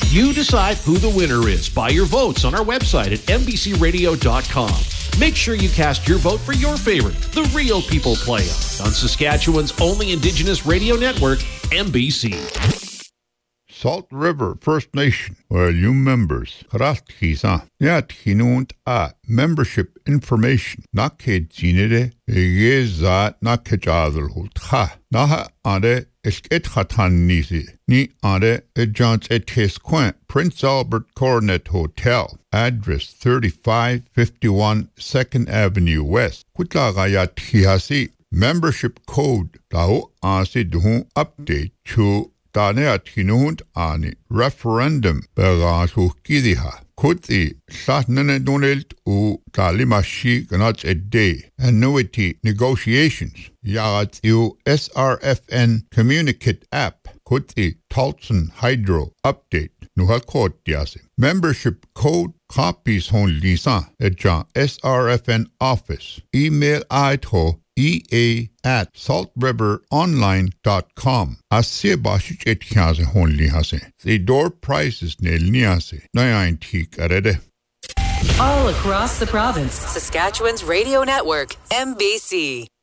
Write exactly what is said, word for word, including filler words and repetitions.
You decide who the winner is by your votes on our website at n b c radio dot com. Make sure you cast your vote for your favorite, the Real People Play-Out, on Saskatchewan's only Indigenous radio network, N B C. Salt River First Nation, well, you members, Kratkisa, Yat Hinunt A, membership information, Naked Zinere, Yeza Nakajadal Hultha, Naha Ade, Esket Hatan Nisi, Ni Ade, Ejans Etesquent, Prince Albert Coronet Hotel, address thirty-five fifty-one second Avenue West, Kutlagayat Hiasi, membership code, Tao Asidhu, update to Taneat Hinunt Ani, referendum, Beratu Kidiha, Kuti, Satnane Donald U Talimashi Ganats a day, annuity negotiations, Yarat U S R F N communicate app, Kuti, Talton Hydro, update, Nuhakot Diasi. Membership code, copies hon Lisa, Eja S R F N office, email Aito, ea at saltriveronline dot com. Asse bashich ethiase hon lihase. The door prices nel niase. Nayan tik arede. All across the province, Saskatchewan's radio network, N B C.